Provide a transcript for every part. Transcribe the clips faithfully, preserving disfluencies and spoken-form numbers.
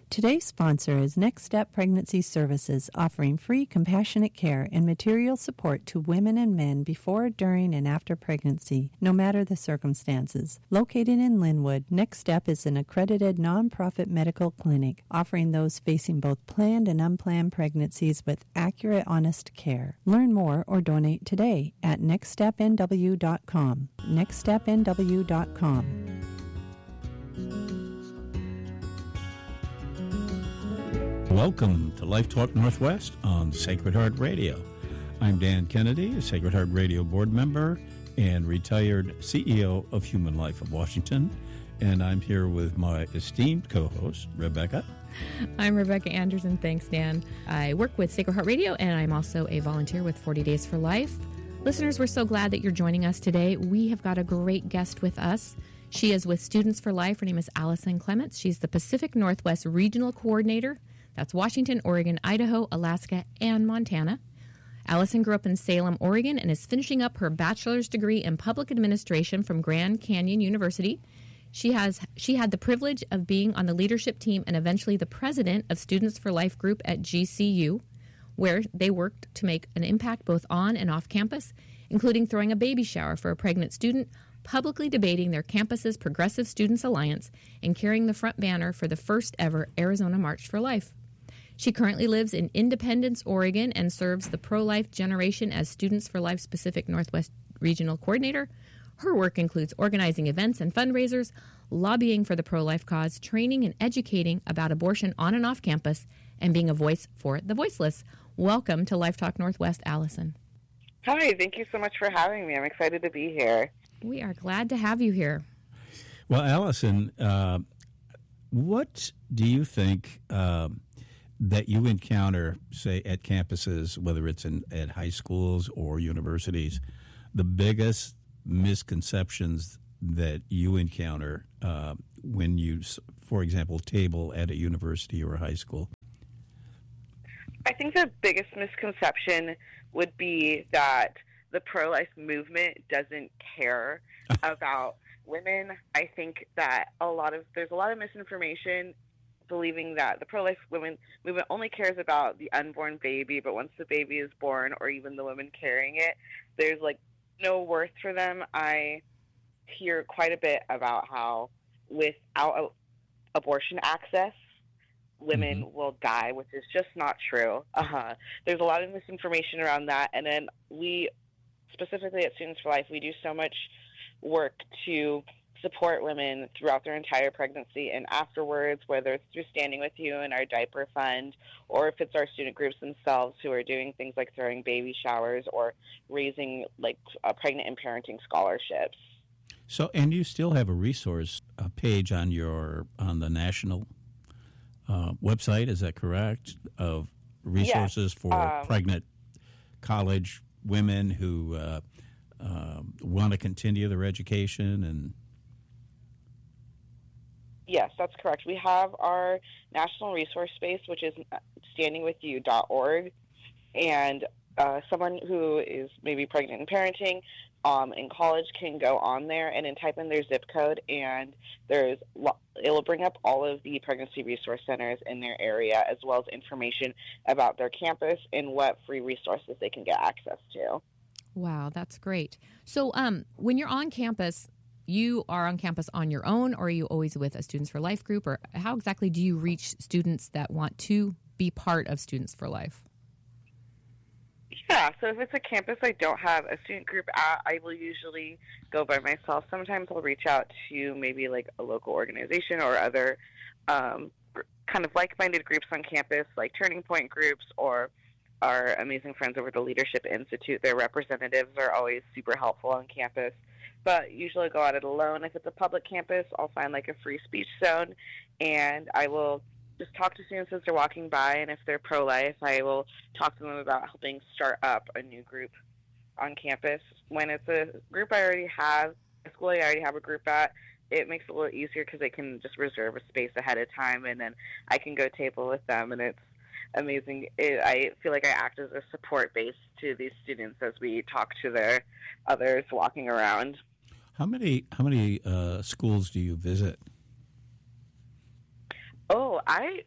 Today's sponsor is Next Step Pregnancy Services, offering free compassionate care and material support to women and men before, during, and after pregnancy, no matter the circumstances. Located in Linwood, Next Step is an accredited nonprofit medical clinic, offering those facing both planned and unplanned pregnancies with accurate, honest care. Learn more or donate today at next step n w dot com. next step n w dot com. Welcome to Life Talk Northwest on Sacred Heart Radio. I'm Dan Kennedy, a Sacred Heart Radio board member and retired C E O of Human Life of Washington, and I'm here with my esteemed co-host, Rebecca. I'm Rebecca Anderson. Thanks, Dan. I work with Sacred Heart Radio, and I'm also a volunteer with forty Days for Life. Listeners, we're so glad that you're joining us today. We have got a great guest with us. She is with Students for Life. Her name is Allison Clements. She's the Pacific Northwest Regional Coordinator. That's Washington, Oregon, Idaho, Alaska, and Montana. Allison grew up in Salem, Oregon, and is finishing up her bachelor's degree in public administration from Grand Canyon University. She has she had the privilege of being on the leadership team and eventually the president of Students for Life group at G C U, where they worked to make an impact both on and off campus, including throwing a baby shower for a pregnant student, publicly debating their campus's Progressive Students Alliance, and carrying the front banner for the first ever Arizona March for Life. She currently lives in Independence, Oregon, and serves the pro-life generation as Students for Life Pacific Northwest Regional Coordinator. Her work includes organizing events and fundraisers, lobbying for the pro-life cause, training and educating about abortion on and off campus, and being a voice for the voiceless. Welcome to Life Talk Northwest, Allison. Hi, thank you so much for having me. I'm excited to be here. We are glad to have you here. Well, Allison, uh, what do you think uh, that you encounter, say, at campuses, whether it's in at high schools or universities, the biggest misconceptions that you encounter uh, when you, for example, table at a university or a high school? I think the biggest misconception would be that the pro-life movement doesn't care about women. I think that a lot of there's a lot of misinformation believing that the pro-life women movement only cares about the unborn baby, but once the baby is born or even the women carrying it, there's like no worth for them. I hear quite a bit about how without abortion access, women mm-hmm. will die, which is just not true. Uh-huh. There's a lot of misinformation around that. And then we, specifically at Students for Life, we do so much work to support women throughout their entire pregnancy and afterwards, whether it's through Standing With You and our diaper fund, or if it's our student groups themselves who are doing things like throwing baby showers or raising like uh, pregnant and parenting scholarships. So, and you still have a resource a page on your on the national uh, website, is that correct? Of resources yes. for um, pregnant college women who uh, uh, want to continue their education and. Yes, that's correct. We have our national resource space, which is standing with you dot org, and uh, someone who is maybe pregnant and parenting um, in college can go on there and then type in their zip code, and there's it will bring up all of the pregnancy resource centers in their area, as well as information about their campus and what free resources they can get access to. Wow, that's great. So um, when you're on campus, you are on campus on your own, or are you always with a Students for Life group, or how exactly do you reach students that want to be part of Students for Life? Yeah, so if it's a campus I don't have a student group at, I will usually go by myself. Sometimes I'll reach out to maybe like a local organization or other um, kind of like-minded groups on campus, like Turning Point groups or our amazing friends over at the Leadership Institute. Their representatives are always super helpful on campus. But usually I go at it alone. If it's a public campus, I'll find like a free speech zone, and I will just talk to students as they're walking by, and if they're pro-life, I will talk to them about helping start up a new group on campus. When it's a group I already have, a school I already have a group at, it makes it a little easier because I can just reserve a space ahead of time, and then I can go table with them, and it's amazing. It, I feel like I act as a support base to these students as we talk to their others walking around. How many how many uh, schools do you visit? Oh, I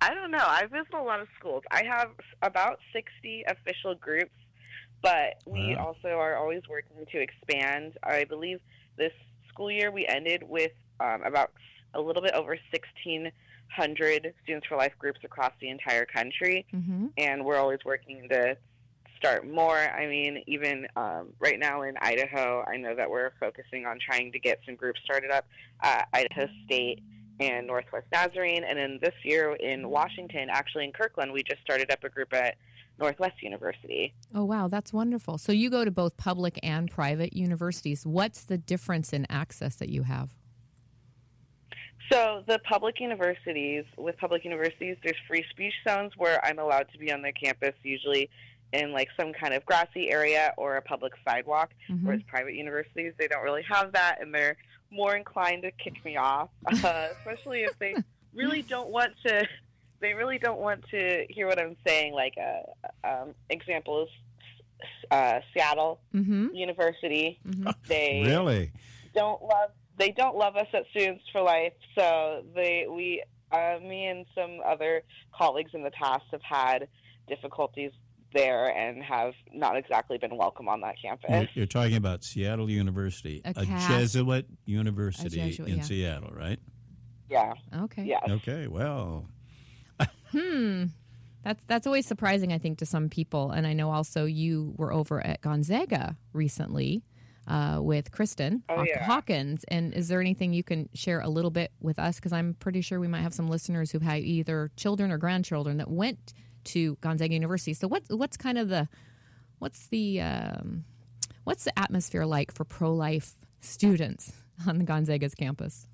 I don't know. I visit a lot of schools. I have about sixty official groups, but we Wow. also are always working to expand. I believe this school year we ended with um, about a little bit over sixteen hundred Students for Life groups across the entire country, Mm-hmm. and we're always working to start more. I mean, even um, right now in Idaho, I know that we're focusing on trying to get some groups started up at Idaho State and Northwest Nazarene, and then this year in Washington, actually in Kirkland, we just started up a group at Northwest University. Oh, wow. That's wonderful. So you go to both public and private universities. What's the difference in access that you have? So the public universities, with public universities, there's free speech zones where I'm allowed to be on their campus, usually in like some kind of grassy area or a public sidewalk, Mm-hmm. whereas private universities, they don't really have that, and they're more inclined to kick me off, uh, especially if they really don't want to, they really don't want to hear what I'm saying. Like, a um, example is uh, Seattle Mm-hmm. University. Mm-hmm. They Really? don't love they don't love us at Students for Life, so they we uh, me and some other colleagues in the past have had difficulties there and have not exactly been welcome on that campus. You're, you're talking about Seattle University, A a, Cath- Jesuit university A Jesuit, in yeah. Seattle, right? Yeah, Okay. yeah. Okay, well, Hmm. That's that's always surprising, I think, to some people. And I know also you were over at Gonzaga recently uh, with Kristen Oh, Haw- yeah. Hawkins. And is there anything you can share a little bit with us? Because I'm pretty sure we might have some listeners who've had either children or grandchildren that went to Gonzaga University. So what's what's kind of the what's the um, what's the atmosphere like for pro-life students on the Gonzaga's campus?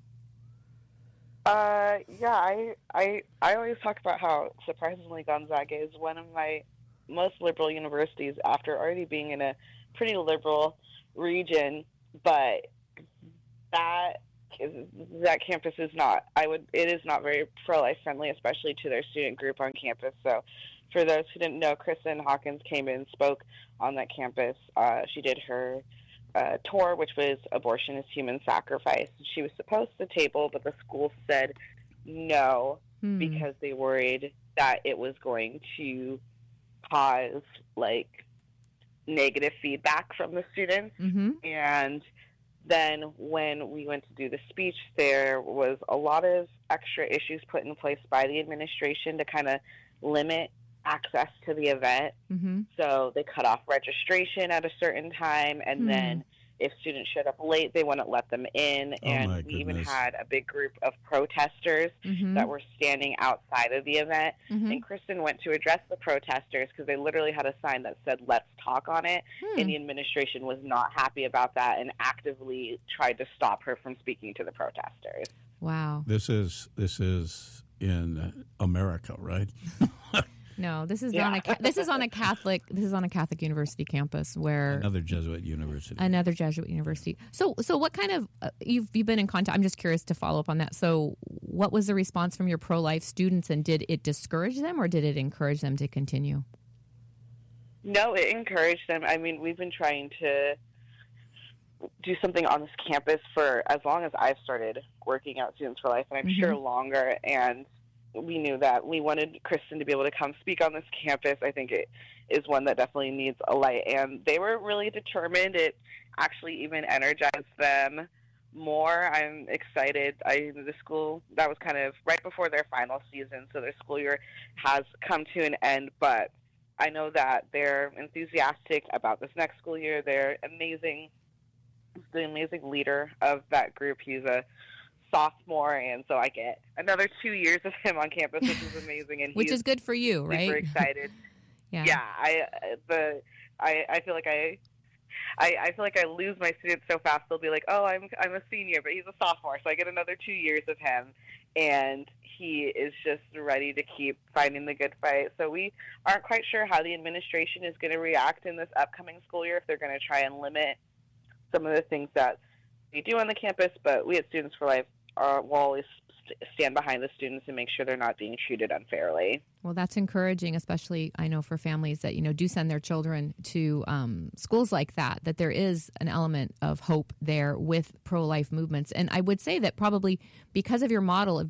Uh, yeah, I, I, I always talk about how surprisingly Gonzaga is one of my most liberal universities after already being in a pretty liberal region, but that that campus is not, I would, it is not very pro-life friendly, especially to their student group on campus. So for those who didn't know, Kristen Hawkins came and spoke on that campus. Uh, she did her Uh, tour, which was Abortion is Human Sacrifice. She was supposed to table, but the school said no Hmm. because they worried that it was going to cause like negative feedback from the students. Mm-hmm. And then when we went to do the speech, there was a lot of extra issues put in place by the administration to kind of limit access to the event. Mm-hmm. So they cut off registration at a certain time, and Hmm. then if students showed up late, they wouldn't let them in. Oh, And my we even goodness. had a big group of protesters Mm-hmm. that were standing outside of the event. Mm-hmm. And Kristen went to address the protesters because they literally had a sign that said, "Let's talk on it." Hmm. And the administration was not happy about that and actively tried to stop her from speaking to the protesters. Wow. this is this is in America, right? No, this is Yeah. on a ca- this is on a Catholic this is on a Catholic university campus where Another Jesuit university. another Jesuit university. So so what kind of uh, you've you've been in contact? I'm just curious to follow up on that. So what was the response from your pro-life students, and did it discourage them or did it encourage them to continue? No, it encouraged them. I mean, we've been trying to do something on this campus for as long as I've started working at Students for Life, and I'm Mhm. sure longer. And we knew that we wanted Kristen to be able to come speak on this campus. I think it is one that definitely needs a light. And they were really determined. It actually even energized them more. I'm excited. I the school, that was kind of right before their final season, so their school year has come to an end, but I know that they're enthusiastic about this next school year. They're amazing. The amazing leader of that group. He's a sophomore, and so I get another two years of him on campus, which is amazing. And Which he's is good for you, right? super excited. yeah. Yeah, I the I I feel like I. I, I feel like I lose my students so fast. They'll be like, "Oh, I'm I'm a senior, but he's a sophomore," so I get another two years of him, and he is just ready to keep fighting the good fight. So we aren't quite sure how the administration is going to react in this upcoming school year, if they're going to try and limit some of the things that they do on the campus. But we at Students for Life are, will always st- stand behind the students and make sure they're not being treated unfairly. Well, that's encouraging, especially I know for families that, you know, do send their children to um, schools like that, that there is an element of hope there with pro-life movements. And I would say that probably because of your model of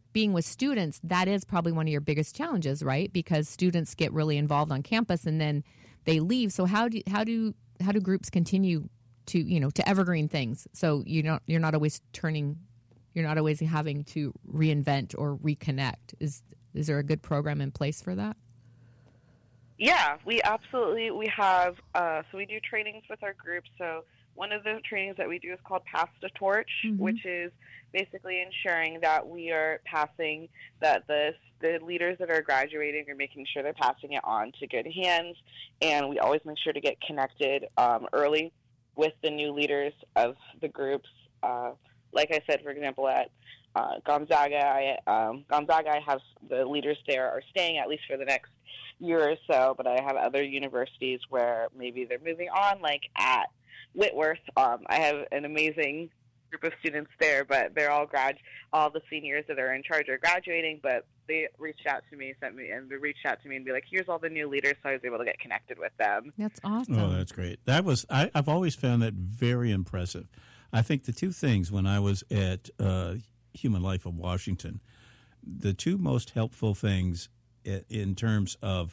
being with students, that is probably one of your biggest challenges, right? Because students get really involved on campus and then they leave. So how do how do how do groups continue to, you know, to evergreen things? So you don't you're not always turning, you're not always having to reinvent or reconnect. Is is there a good program in place for that? Yeah, we absolutely we have. Uh, so we do trainings with our group. So one of the trainings that we do is called Pass the Torch, mm-hmm. which is basically ensuring that we are passing, that the the leaders that are graduating are making sure they're passing it on to good hands. And we always make sure to get connected um, early with the new leaders of the groups. Uh, like I said, for example, at uh, Gonzaga, I, um, Gonzaga, I have the leaders there are staying at least for the next year or so, but I have other universities where maybe they're moving on, like at Whitworth. Um, I have an amazing group of students there, but they're all grad, all the seniors that are in charge are graduating, but they reached out to me, sent me, and they reached out to me and be like, here's all the new leaders, so I was able to get connected with them. That's awesome. Oh, that's great. That was, I, I've always found that very impressive. I think the two things when I was at uh, Human Life of Washington, the two most helpful things in, in terms of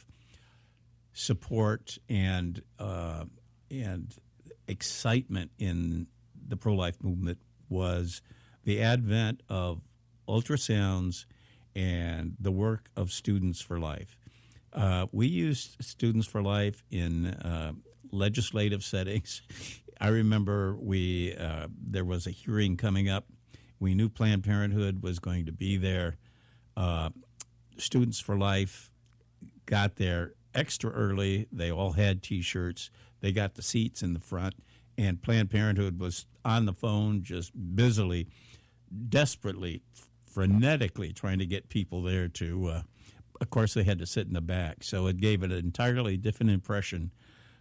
support and uh, and excitement in the pro-life movement was the advent of ultrasounds and the work of Students for Life. Uh, we used Students for Life in uh, legislative settings. I remember we uh, there was a hearing coming up. We knew Planned Parenthood was going to be there. Uh, Students for Life got there extra early. They all had T-shirts. They got the seats in the front, and Planned Parenthood was on the phone just busily, desperately, frenetically trying to get people there to, uh, of course, they had to sit in the back. So it gave it an entirely different impression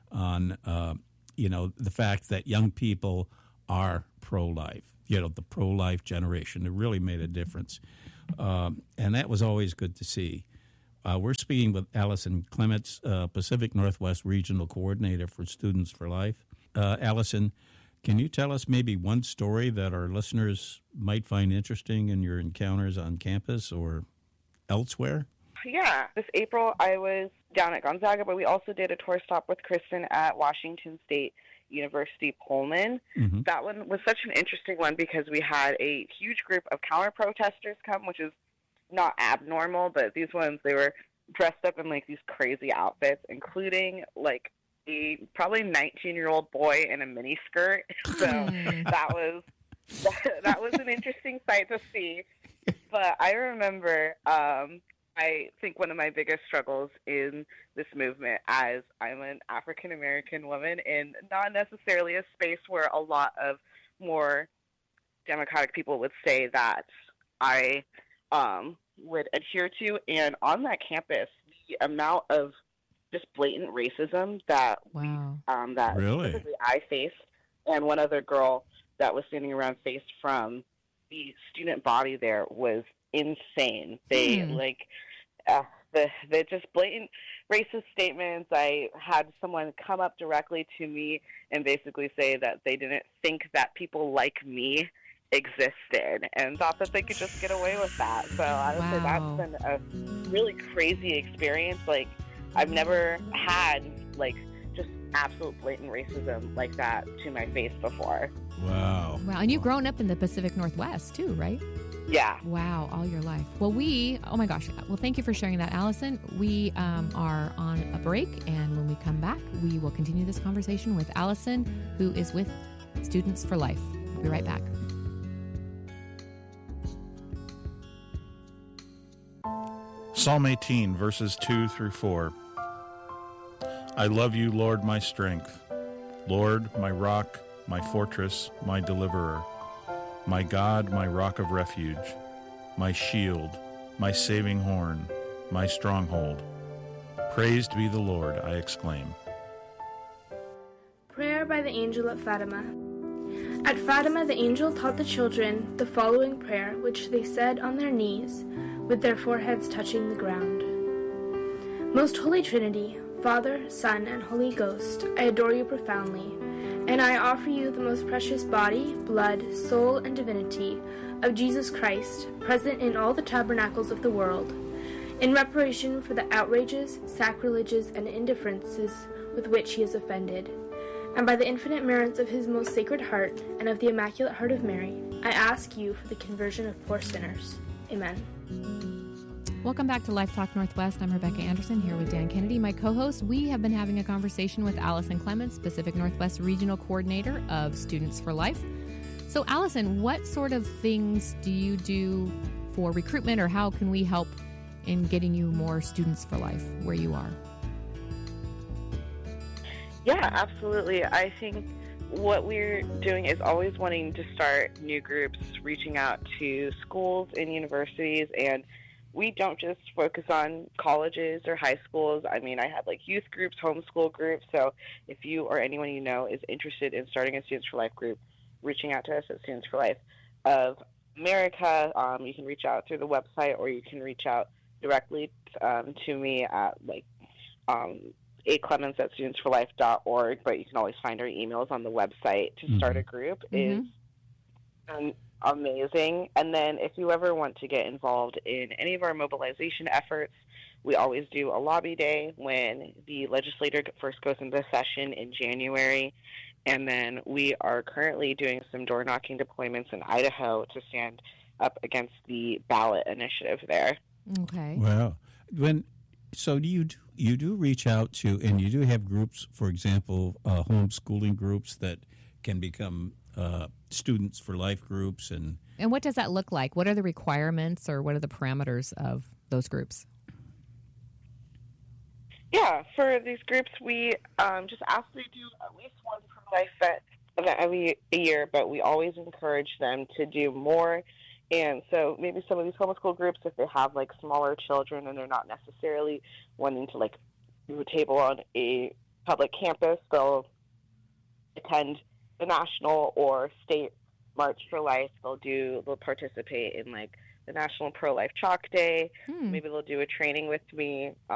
on, uh, you know, the fact that young people are pro-life, you know, the pro-life generation. It really made a difference. Um, and that was always good to see. Uh, we're speaking with Allison Clements, uh, Pacific Northwest Regional Coordinator for Students for Life. Uh, Allison, can you tell us maybe one story that our listeners might find interesting in your encounters on campus or elsewhere? Yeah. This April, I was down at Gonzaga, but we also did a tour stop with Kristen at Washington State University Pullman. Mm-hmm. That one was such an interesting one because we had a huge group of counter-protesters come, which is not abnormal, but these ones, they were dressed up in like these crazy outfits, including like a probably nineteen-year-old boy in a mini skirt. So that was that, that was an interesting sight to see. But I remember, um, I think one of my biggest struggles in this movement, as I'm an African-American woman in not necessarily a space where a lot of more democratic people would say that I um, would adhere to. And on that campus, the amount of just blatant racism that wow. um, that really? specifically I faced, and one other girl that was standing around faced from the student body there was insane. They mm. like uh, the the just blatant racist statements. I had someone come up directly to me and basically say that they didn't think that people like me existed and thought that they could just get away with that. So I would say wow. that's been a really crazy experience. Like I've never had like just absolute blatant racism like that to my face before. Wow. Wow. And you've grown up in the Pacific Northwest too, right? Yeah. Wow. All your life. Well, we, oh my gosh. Well, thank you for sharing that, Allison. We um, are on a break, and when we come back, we will continue this conversation with Allison, who is with Students for Life. We'll be right back. Psalm eighteen, verses two through four. I love you, Lord, my strength. Lord, my rock, my fortress, my deliverer. My God, my rock of refuge. My shield, my saving horn, my stronghold. Praised be the Lord, I exclaim. Prayer by the Angel at Fatima. At Fatima, the angel taught the children the following prayer, which they said on their knees, with their foreheads touching the ground. Most Holy Trinity, Father, Son, and Holy Ghost, I adore you profoundly, And I offer you the most precious body, blood, soul, and divinity of Jesus Christ, present in all the tabernacles of the world, in reparation for the outrages, sacrileges, and indifferences with which he is offended. And by the infinite merits of his most sacred heart and of the Immaculate Heart of Mary, I ask you for the conversion of poor sinners. Amen. Welcome back to Life Talk Northwest. I'm Rebecca Anderson here with Dan Kennedy, my co-host. We have been having a conversation with Allison Clements, Pacific Northwest Regional Coordinator of Students for Life. So, Allison, what sort of things do you do for recruitment, or how can we help in getting you more Students for Life where you are? Yeah, absolutely. I think what we're doing is always wanting to start new groups, reaching out to schools and universities, and we don't just focus on colleges or high schools. I mean, I have like youth groups, homeschool groups, so if you or anyone you know is interested in starting a Students for Life group, reaching out to us at Students for Life of America, um, you can reach out through the website, or you can reach out directly um, to me at like um, a clements at students for life dot org, but you can always find our emails on the website to Mm-hmm. start a group. Mm-hmm. Is um, amazing. And then if you ever want to get involved in any of our mobilization efforts, we always do a lobby day when the legislature first goes into session in January. And then we are currently doing some door-knocking deployments in Idaho to stand up against the ballot initiative there. Okay. Well, when so do you do you do reach out to, and you do have groups, for example, uh, homeschooling groups that can become uh, Students for Life groups, and And what does that look like? What are the requirements, or what are the parameters of those groups? Yeah, for these groups, we um, just ask they do at least one pro-life event event every year, but we always encourage them to do more. And so maybe some of these homeschool groups, if they have like smaller children and they're not necessarily wanting to like do a table on a public campus, they'll attend the national or state March for Life. They'll do, they'll participate in like the National Pro-Life Chalk Day. Hmm. Maybe they'll do a training with me